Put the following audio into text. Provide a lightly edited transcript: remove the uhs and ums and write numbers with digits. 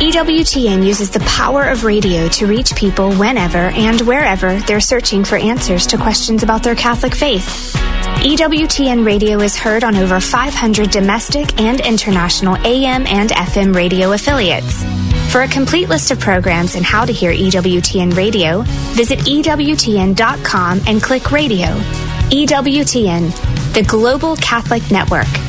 EWTN uses the power of radio to reach people whenever and wherever they're searching for answers to questions about their Catholic faith. EWTN Radio is heard on over 500 domestic and international AM and FM radio affiliates. For a complete list of programs and how to hear EWTN Radio, visit EWTN.com and click Radio. EWTN, the Global Catholic Network.